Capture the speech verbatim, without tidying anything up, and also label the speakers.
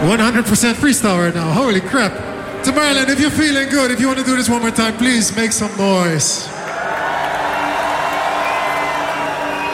Speaker 1: one hundred percent freestyle right now. Holy crap. To Marilyn, if you're feeling good, if you want to do this one more time, please make some noise.